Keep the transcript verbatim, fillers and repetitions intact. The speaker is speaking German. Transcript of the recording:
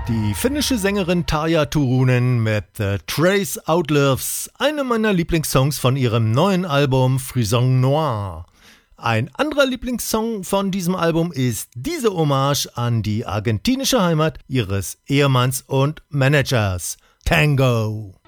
Die finnische Sängerin Tarja Turunen mit The Trace Outlives, eine meiner Lieblingssongs von ihrem neuen Album Frisson Noir. Ein anderer Lieblingssong von diesem Album ist diese Hommage an die argentinische Heimat ihres Ehemanns und Managers, Tango.